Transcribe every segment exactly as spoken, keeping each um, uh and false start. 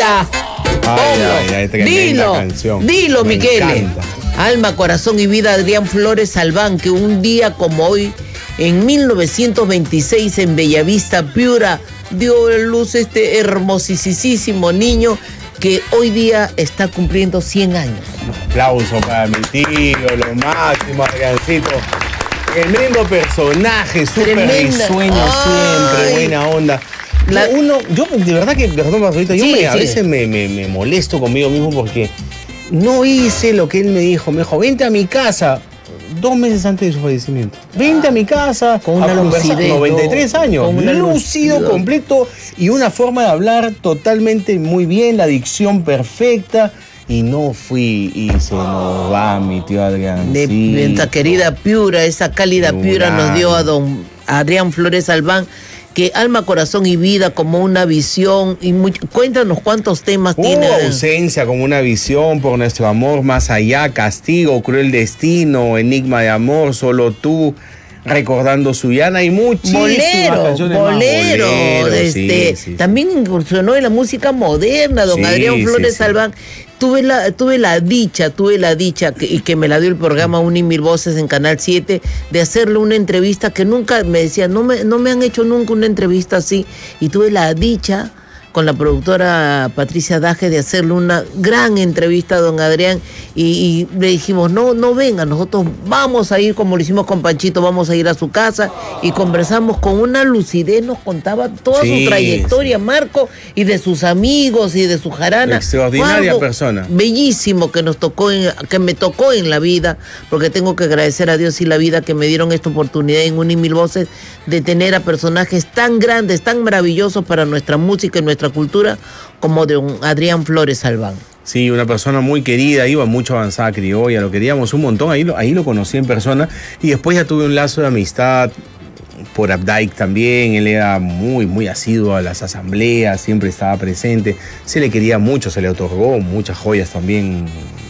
vida. Ay, ay, ay, esta dilo, canción. dilo, Me Miquele. encanta. Alma, corazón y vida, Adrián Flores Albán, que un día como hoy, en mil novecientos veintiséis, en Bellavista, Piura, dio a luz este hermosísimo niño que hoy día está cumpliendo cien años. Un aplauso para mi tío, lo máximo, Adriancito. Tremendo personaje, súper risueño siempre, buena onda. La, uno, yo de verdad que, perdón, Pastorito, yo sí, me, sí. a veces me, me, me molesto conmigo mismo porque no hice lo que él me dijo. Me dijo, vente a mi casa. Dos meses antes de su fallecimiento. Vente a mi casa con una lucidez, noventa y tres años. Con una lúcido, lucidez. Completo y una forma de hablar totalmente muy bien, la dicción perfecta. Y no fui y se nos va mi tío Adrián. De sí. nuestra querida Piura, esa cálida Piura nos dio a don Adrián Flores Albán, que alma, corazón y vida como una visión. Y muy, cuéntanos cuántos temas uh, tiene. Ausencia como una visión, por nuestro amor más allá, castigo, cruel destino, enigma de amor, solo tú, recordando Suyana y muchísimas bolero, canciones bolero, más. Bolero, este, sí, sí, también incursionó en la música moderna, don sí, Adrián Flores sí, sí. Albán. Tuve la, tuve la dicha, tuve la dicha, que, y que me la dio el programa Un y Mil Voces en Canal siete, de hacerle una entrevista que nunca me decía, no me, no me han hecho nunca una entrevista así, y tuve la dicha con la productora Patricia Daje de hacerle una gran entrevista a don Adrián y, y le dijimos, no, no venga, nosotros vamos a ir como lo hicimos con Panchito, vamos a ir a su casa y conversamos con una lucidez, nos contaba toda sí, su trayectoria, sí. Marco, y de sus amigos y de su jarana. Extraordinaria persona. Bellísimo que nos tocó, en, que me tocó en la vida, porque tengo que agradecer a Dios y la vida que me dieron esta oportunidad en Un y Mil Voces de tener a personajes tan grandes, tan maravillosos para nuestra música y nuestra cultura como de un Adrián Flores Albán. Sí, una persona muy querida, iba mucho avanzada criolla, lo queríamos un montón, ahí lo, ahí lo conocí en persona y después ya tuve un lazo de amistad por Updike también, él era muy, muy asiduo a las asambleas, siempre estaba presente, se le quería mucho, se le otorgó muchas joyas también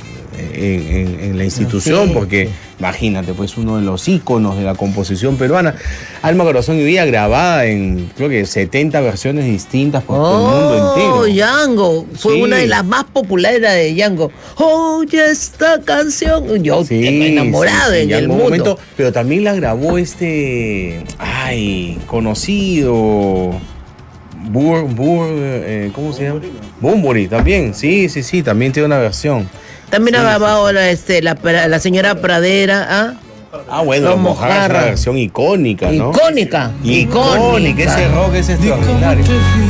en, en, en la institución, sí, porque sí. Imagínate, pues uno de los íconos de la composición peruana. Alma, corazón y vida grabada en creo que setenta versiones distintas por oh, todo el mundo entero. Oh, Django, fue sí. una de las más populares de Django. Oye, esta canción, yo sí, enamorada sí, sí, en el mundo. Momento, pero también la grabó este, ay, conocido. Bur, Bur, eh, ¿cómo se llama? Bunbury también, sí, sí, sí, también tiene una versión. También sí, ha grabado sí, sí. Este, la, la señora Pradera. ¿Ah? Ah, bueno, Los Mojarras es una versión icónica, ¿no? Icónica. Icónica. Icónica. Ese rock es extraordinario.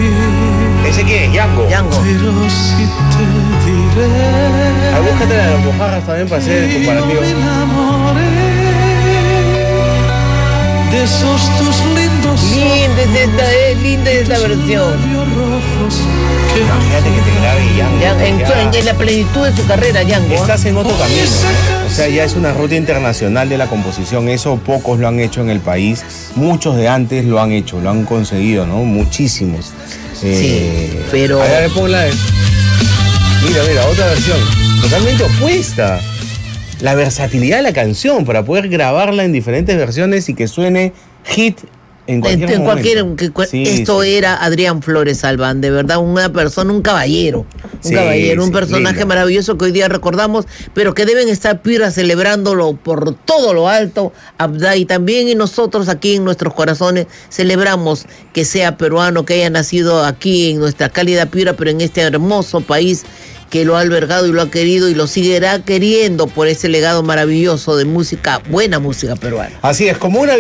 ¿Ese quién es? Django. Django. Ah, búscate la de Los Mojarras también para hacer el comparativo. De esos tus lindos linda es esta, eh, linda es esta versión. Imagínate que te grabe Django. En, en, en la plenitud de su carrera, Django. Estás en otro camino, ¿no? O sea, ya es una ruta internacional de la composición. Eso pocos lo han hecho en el país. Muchos de antes lo han hecho, lo han conseguido, ¿no? Muchísimos. Eh, sí, pero... A ver, ponla. Mira, mira, otra versión. Totalmente opuesta. La versatilidad de la canción para poder grabarla en diferentes versiones y que suene hit en cualquier en, en momento. Cualquier, que, sí, esto sí. era Adrián Flores Albán, de verdad, una persona, un caballero, un sí, caballero, un sí, personaje lindo. Maravilloso que hoy día recordamos, pero que deben estar Piura celebrándolo por todo lo alto, Abday también, y nosotros aquí en nuestros corazones celebramos que sea peruano, que haya nacido aquí en nuestra cálida Piura, pero en este hermoso país que lo ha albergado y lo ha querido y lo seguirá queriendo por ese legado maravilloso de música, buena música peruana. Así es, como una